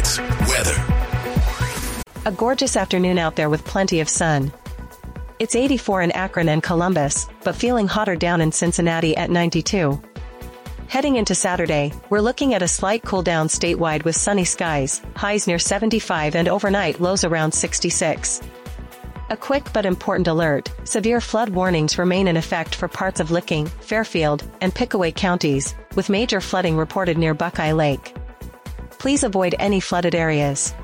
Sports weather. A gorgeous afternoon out there with plenty of sun. It's 84 in Akron and Columbus, but feeling hotter down in Cincinnati at 92. Heading into Saturday, we're looking at a slight cool down statewide with sunny skies, highs near 75 and overnight lows around 66. A quick but important alert: severe flood warnings remain in effect for parts of Licking, Fairfield, and Pickaway counties, with major flooding reported near Buckeye Lake. Please avoid any flooded areas.